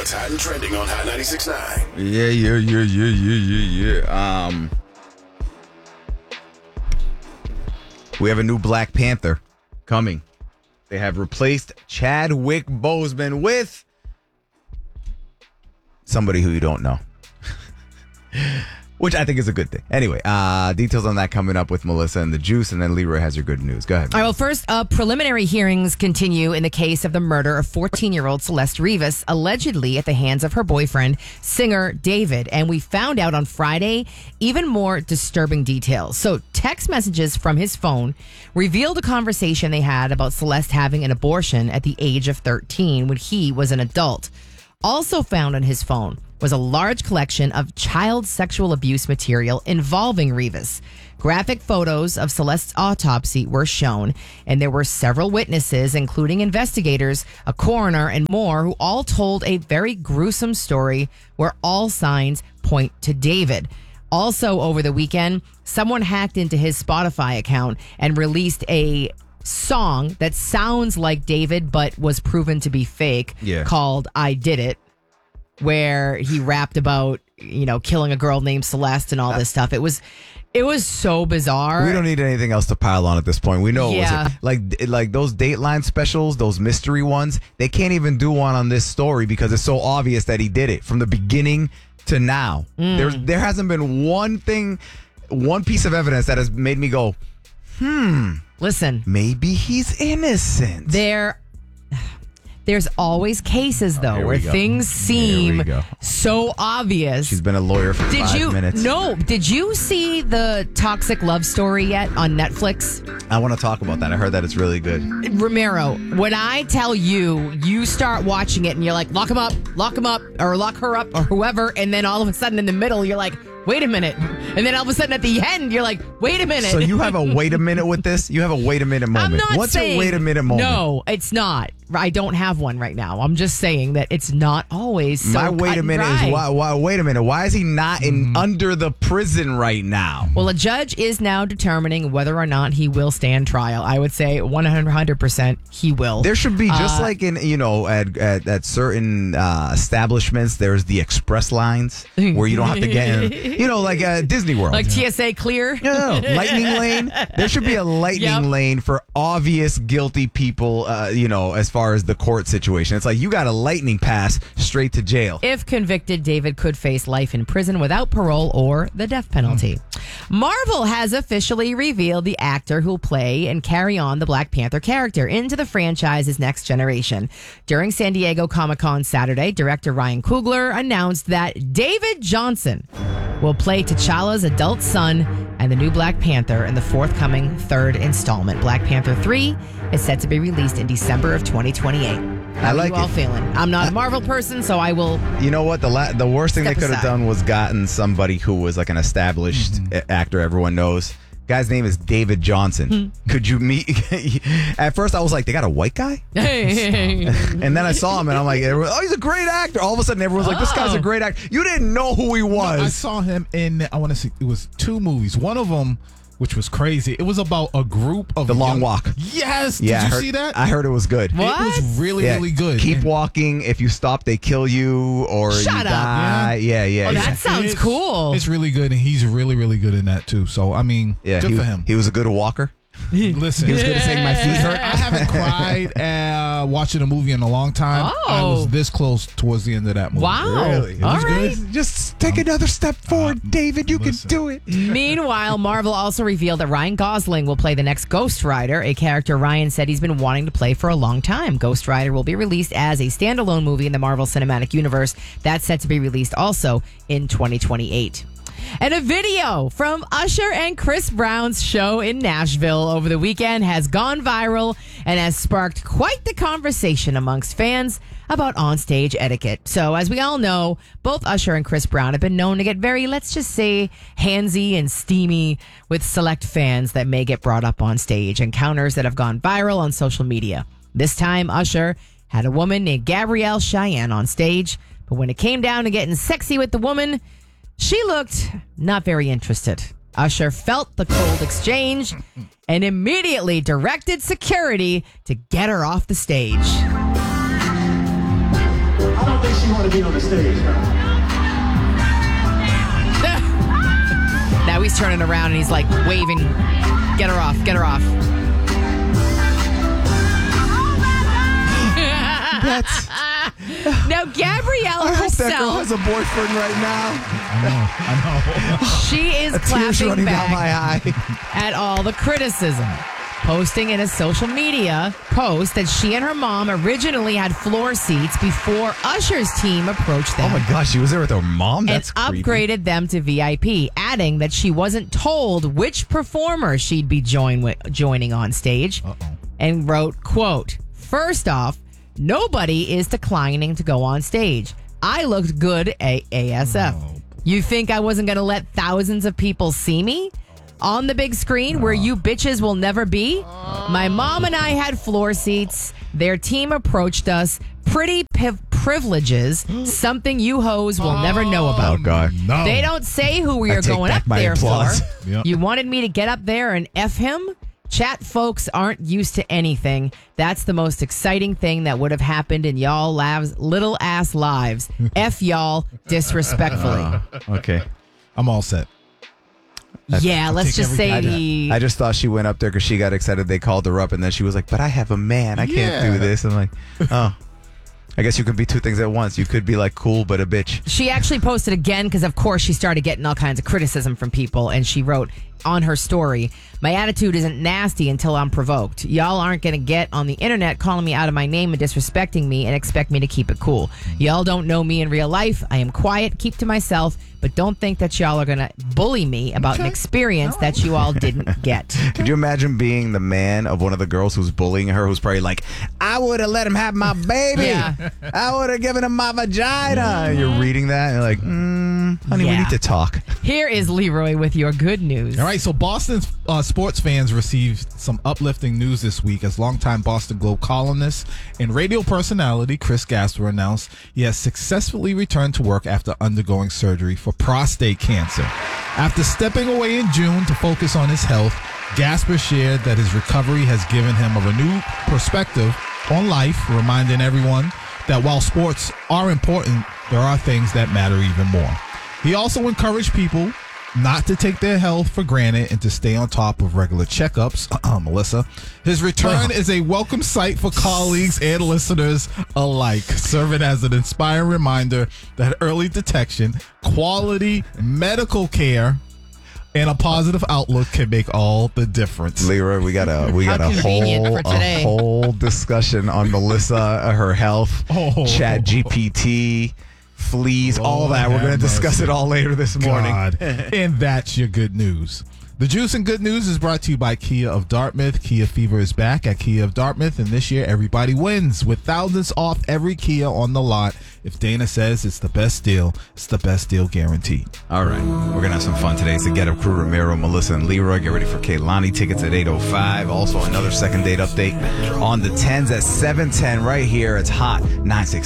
What's hot and trending on Hot 96.9. Yeah. We have a new Black Panther coming. They have replaced Chadwick Boseman with somebody who you don't know. Which I think is a good thing. Anyway, details on that coming up with Melissa and the Juice, and then Leroy has your good news. Go ahead. All right, well, first, preliminary hearings continue in the case of the murder of 14-year-old Celeste Rivas, allegedly at the hands of her boyfriend, singer David. And we found out on Friday even more disturbing details. So text messages from his phone revealed a conversation they had about Celeste having an abortion at the age of 13 when he was an adult. Also found on his phone was a large collection of child sexual abuse material involving Rivas. Graphic photos of Celeste's autopsy were shown, and there were several witnesses, including investigators, a coroner, and more, who all told a very gruesome story where all signs point to David. Also, over the weekend, someone hacked into his Spotify account and released a song that sounds like David but was proven to be fake, called I Did It, where he rapped about, killing a girl named Celeste and all this stuff. It was so bizarre. We don't need anything else to pile on at this point. We know it was like those Dateline specials, those mystery ones. They can't even do one on this story because it's so obvious that he did it from the beginning to now. There hasn't been one piece of evidence that has made me go, Listen, maybe he's innocent. There's always cases, though, where things seem so obvious. She's been a lawyer for 5 minutes. No. Did you see the Toxic Love Story yet on Netflix? I want to talk about that. I heard that it's really good. Romero, when I tell you start watching it and you're like, lock him up, or lock her up, or whoever, and then all of a sudden in the middle, you're like, wait a minute. And then all of a sudden at the end, you're like, wait a minute. So you have a wait a minute with this? You have a wait a minute moment. I'm not What's saying, your wait a minute moment? No, it's not. I don't have one right now. I'm just saying that it's not always so My wait a minute is why. Wait a minute. Why is he not under the prison right now? Well, a judge is now determining whether or not he will stand trial. I would say 100% he will. There should be just like in at certain establishments. There's the express lines where you don't have to get in. Like Disney World, like TSA clear. No, lightning lane. There should be a lightning lane for obvious guilty people. As far as the court situation, it's like you got a lightning pass straight to jail. If convicted, David could face life in prison without parole or the death penalty. Marvel has officially revealed the actor who'll play and carry on the Black Panther character into the franchise's next generation. During San Diego Comic-Con Saturday, director Ryan Coogler announced that David Johnson will play T'Challa's adult son and the new Black Panther in the forthcoming third installment. Black Panther 3 is set to be released in December of 2028. How are you all feeling? I'm not a Marvel person, so I will. You know what? The worst thing they could have done was gotten somebody who was like an established actor everyone knows. Guy's name is David Johnson. Could you meet? At first, I was like, they got a white guy? And then I saw him, and I'm like, oh, he's a great actor. All of a sudden, everyone's like, this guy's a great actor. You didn't know who he was. No, I saw him in, I want to see, it was 2 movies. One of them, which was crazy. It was about a group of The Long Walk. Yes. Did you see that? I heard it was good. What? It was really good. Keep walking. If you stop, they kill you or you die. Yeah. Oh, that sounds cool. It's really good, and he's really good in that, too. So, I mean, good for him. He was a good walker. Listen, he was good at saying my feet hurt. I haven't cried watching a movie in a long time. I was this close towards the end of that movie. Wow. Really? It was good. Just take another step forward, David. You can do it. Meanwhile, Marvel also revealed that Ryan Gosling will play the next Ghost Rider, a character Ryan said he's been wanting to play for a long time. Ghost Rider will be released as a standalone movie in the Marvel Cinematic Universe. That's set to be released also in 2028. And a video from Usher and Chris Brown's show in Nashville over the weekend has gone viral and has sparked quite the conversation amongst fans about onstage etiquette. So, as we all know, both Usher and Chris Brown have been known to get very, let's just say, handsy and steamy with select fans that may get brought up on stage, encounters that have gone viral on social media. This time, Usher had a woman named Gabrielle Cheyenne on stage, but when it came down to getting sexy with the woman, she looked not very interested. Usher felt the cold exchange and immediately directed security to get her off the stage. I don't think she wanted want to be on the stage, huh? Now he's turning around and he's like waving. Get her off. Get her off. That's. Now, Gabrielle I hope that girl herself, has a boyfriend right now. I know. she is A tear's clapping running back down my eye. at all the criticism, posting in a social media post that she and her mom originally had floor seats before Usher's team approached them. Oh my gosh, she was there with her mom? And That's creepy. upgraded them to VIP, adding that she wasn't told which performer she'd be joining on stage. And wrote, quote, "First off, nobody is declining to go on stage. I looked good ASF. You think I wasn't going to let thousands of people see me on the big screen where you bitches will never be? My mom and I had floor seats. Their team approached us. Pretty privileges, something you hoes will never know about." Oh, God. No. They don't say who we I are take going back up my there applause. for. Yep. You wanted me to get up there and F him? Chat folks aren't used to anything. That's the most exciting thing that would have happened in y'all little ass lives. F y'all disrespectfully. Okay. I'm all set. Yeah, let's take just say everything. I just thought she went up there because she got excited. They called her up, and then she was like, "But I have a man. I can't do this." I'm like, "Oh, I guess you can be two things at once. You could be like cool, but a bitch." She actually posted again because, of course, she started getting all kinds of criticism from people. And she wrote on her story, "My attitude isn't nasty until I'm provoked. Y'all aren't going to get on the internet calling me out of my name and disrespecting me and expect me to keep it cool. Y'all don't know me in real life. I am quiet, keep to myself, but don't think that y'all are going to bully me about an experience that you all didn't get." Could you imagine being the man of one of the girls who's bullying her, who's probably like, "I would have let him have my baby. Yeah. I would have given him my vagina." And you're reading that, and you're like, honey, we Yeah. need to talk. Here is Leroy with your good news. All right, so Boston sports fans received some uplifting news this week as longtime Boston Globe columnist and radio personality Chris Gasper announced he has successfully returned to work after undergoing surgery for prostate cancer. After stepping away in June to focus on his health, Gasper shared that his recovery has given him a renewed perspective on life, reminding everyone that while sports are important, there are things that matter even more. He also encouraged people not to take their health for granted and to stay on top of regular checkups. Melissa, his return is a welcome sight for colleagues and listeners alike, serving as an inspiring reminder that early detection, quality medical care, and a positive outlook can make all the difference. Leroy, we got a convenient for today. whole discussion on Melissa, her health, Chat GPT, fleas, all that. We're going to discuss it all later this morning. God. And that's your good news. The Juice and Good News is brought to you by Kia of Dartmouth. Kia Fever is back at Kia of Dartmouth, and this year everybody wins with thousands off every Kia on the lot. If Dana says it's the best deal, it's the best deal guaranteed. All right. We're going to have some fun today. It's the Get Up Crew, Ramiro, Melissa, and Leroy. Get ready for Kaylani. Tickets at 8:05. Also, another second date update on the 10s at 7:10 right here. It's hot 96.